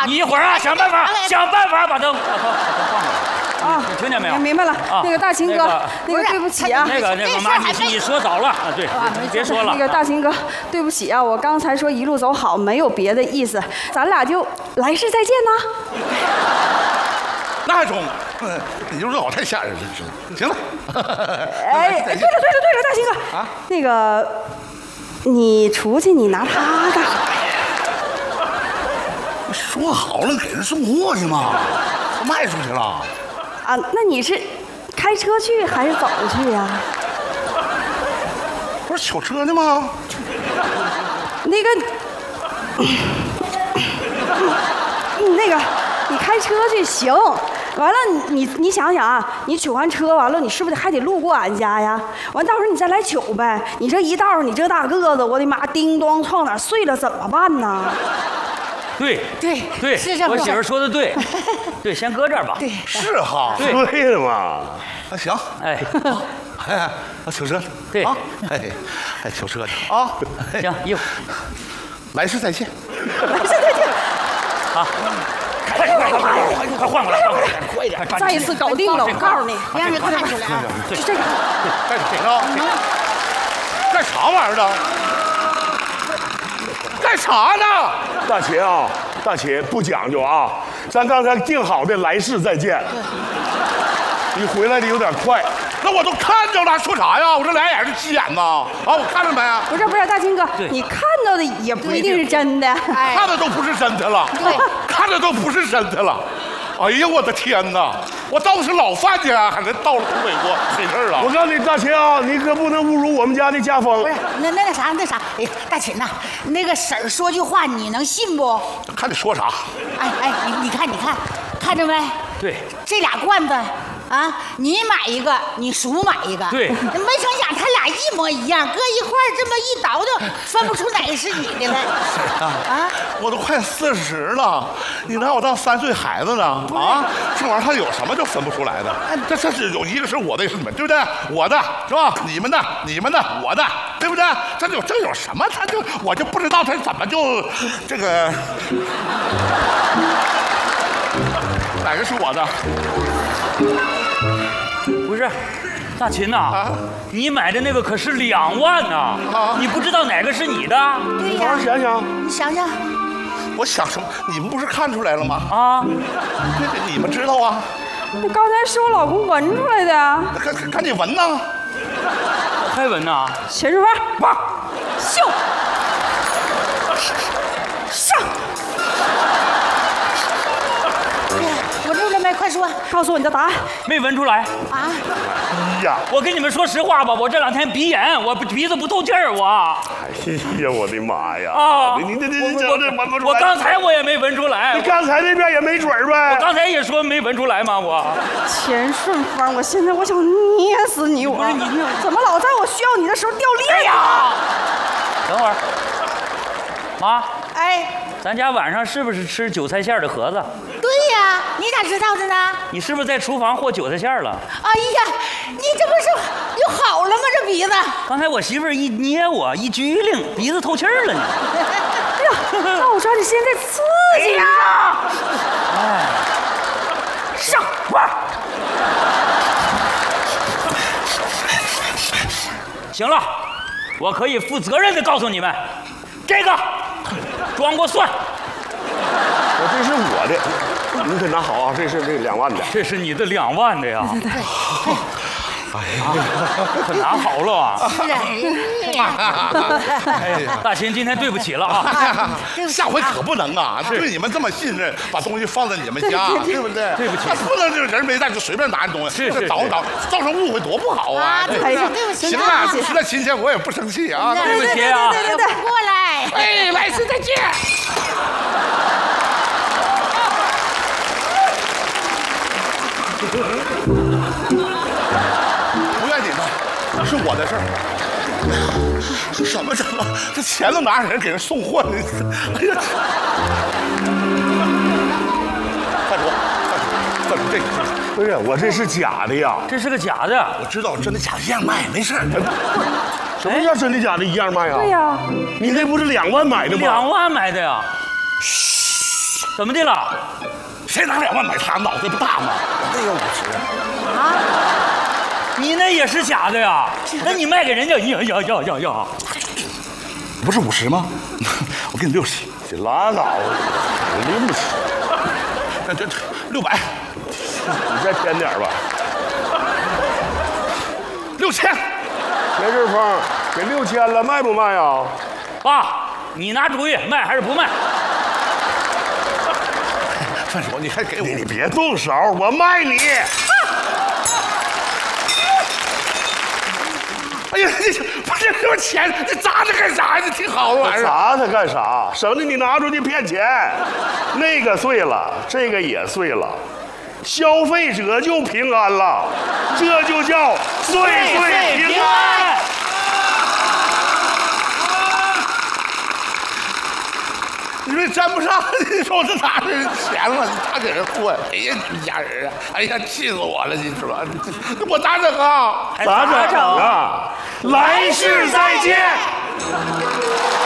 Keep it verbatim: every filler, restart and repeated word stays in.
你一会儿啊，想办法，想办法把他把他把他放过来。啊，你听见没有？ 明白了。那个大秦哥，那个对不起啊。 那个那个妈，你你说早了啊，对，你别说了。 那个大秦哥，对不起啊，我刚才说一路走好，没有别的意思，咱俩就来世再见呐。 那中，你就老太吓人了，真是。行了。 哎，对了对了对了，大秦哥啊，那个，你出去你拿它干啥呀？ 说好了给人送货去嘛，卖出去了。 啊，那你是开车去还是走去呀？ 不是取车呢吗？ 那个，那个，你开车去行。完了，你你想想啊，你取完车完了，你是不是还得路过俺家呀？完到时候你再来取呗。你这一道你这大个子，我的妈，叮咚撞哪碎了怎么办呢？ 对对对， 是这么我媳妇说的对，对，先搁这儿吧。 对， 是哈， 对了嘛。那行，哎，哎，取车， 对啊，哎，哎，取车去啊。 行，一会儿来世再见。 来世再见。 好。快快快快快快换过来，换过来，快点！ 再一次搞定了，我告诉你， 别让人看出来啊！ 就这个， 干谁呢？干啥玩意儿呢？干啥呢？ 大秦啊，大秦不讲究啊！咱刚才定好的来世再见，你回来的有点快。 那我都看着了，说啥呀？我这俩眼是鸡眼呐！啊，我看着没？ 不是不是，大秦哥，你看到的也不一定是真的， 看的都不是真的了， 对， 看的都不是真的了。哎呀，我的天哪！我到的是老范家，还是到了东北国黑事儿了？ 我告诉你，大秦啊，你可不能侮辱我们家的家风。 不是，那那那啥那啥，哎呀，大秦呐，那个婶儿说句话，你能信不？ 看你说啥？ 哎哎，你你看你看，看着没？ 对， 这俩罐子。啊，你买一个，你叔买一个， 对， 没成想他俩一模一样，搁一块儿这么一倒腾，分不出哪个是你的来。 啊啊！我都快四十了，你拿我当三岁孩子呢？啊，这玩意儿它有什么就分不出来的？这这是有一个是我的，一个是你们，对不对？我的是吧？你们的，你们的，我的，对不对？这有这有什么？他就我就不知道他怎么就这个哪个是我的？ 不是，大秦呐、啊，你买的那个可是两万呐、啊，你不知道哪个是你的？ 对呀， 想想， 你想想， 我想什么？你们不是看出来了吗？ 啊， 这个你们知道啊？ 那刚才是我老公闻出来的呀。 赶赶紧闻呐！ 还闻呐？ 秦世芳，哇，秀，上。 闻出来没？快说， 告诉我你的答案。 没闻出来啊！ 哎呀， 我跟你们说实话吧，我这两天鼻炎，我鼻子不透气儿，我。 哎呀，我的妈呀！ 啊， 你你你你这这闻不出来。 我刚才我也没闻出来。 你刚才那边也没准儿呗？ 我刚才也说没闻出来吗？我。 钱顺芳，我现在我想捏死你！我不是你， 怎么老在我需要你的时候掉链呀？等会儿，妈。 哎。 咱家晚上是不是吃韭菜馅的盒子？ 对呀，你咋知道的呢？ 你是不是在厨房和韭菜馅了？ 哎呀，你这不是又好了吗？这鼻子。 刚才我媳妇儿一捏我，一拘灵，鼻子透气儿了呢。 哎呀，那我抓紧时间再刺激呀！ 哎， 上玩。 行了，我可以负责任的告诉你们，这个。装过蒜， 我这是我的，你可拿好啊！这是这两万的， 这是你的两万的呀！ 对对对， 哎呀，可拿好了啊！哎呀，大秦，今天对不起了啊！ 下回可不能啊！对你们这么信任，把东西放在你们家，对不对？ 对不起， 不能就是人没带就随便拿人东西， 是倒倒造成误会多不好啊！ 对不起， 行了，实在亲切我也不生气啊！ 对不起啊！ 对对对， 过来， 哎，来世再见。不怨你们，是我的事儿。这什么整啊？这钱都拿着人给人送货呢！哎呀！快说，快说，快说这个！ 不是，我这是假的呀， 这是个假的。 我知道，真的假的一样卖，没事儿。 什么叫真的假的一样卖啊？ 对呀， 你那不是两万买的吗？ 两万买的呀！ 嘘， 怎么的了？ 谁拿两万买它？脑袋不大吗？那个五十啊， 你那也是假的呀？那你卖给人家，呀呀呀呀呀！ 不是五十吗？我给你六十， 这拉倒吧，六十， 那这六百， 你再添点吧。 六千， 田志峰，给六千了，卖不卖呀？ 爸，你拿主意，卖还是不卖？ 范叔，你还给我？ 你别动手，我卖你。 哎呀，这不是这钱，你砸它干啥呀？这挺好的玩意儿。 砸它干啥？省得你拿出去骗钱。那个碎了，这个也碎了，消费者就平安了，这就叫岁岁平安。 你说沾不上，你说我这哪是钱了？你咋给人混？哎呀，你家人啊！哎呀，气死我了！你知道，我咋整啊？ 咋整啊？来世再见。